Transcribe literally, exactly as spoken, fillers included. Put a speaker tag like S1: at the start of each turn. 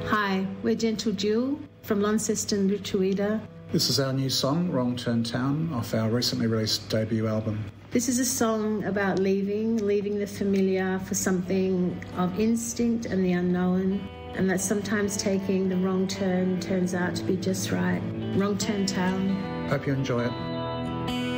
S1: Hi, we're Gentle Jewel from Launceston, Lutruwita.
S2: This is our new song, Wrong Turn Town, off our recently released debut album.
S1: This is a song about leaving, leaving the familiar for something of instinct and the unknown, and that sometimes taking the wrong turn turns out to be just right. Wrong Turn Town.
S2: Hope you enjoy it.